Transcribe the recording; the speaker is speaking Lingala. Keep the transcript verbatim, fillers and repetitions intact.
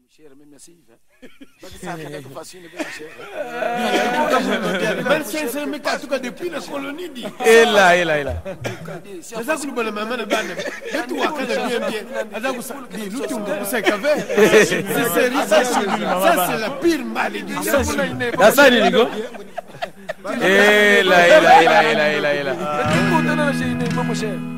cher, même merci. Ça fait facile, bien cher. vingt-cinq cents mètres en tout cas depuis la colonie. Et là, et là, et là. C'est ça que nous avons demandé. Mais tu vois, quand bien, bien, nous tu me sais qu'avec. Ça, c'est la pire malédiction. La salle, Nico. Et là, et là, et là, et là, et là, et là.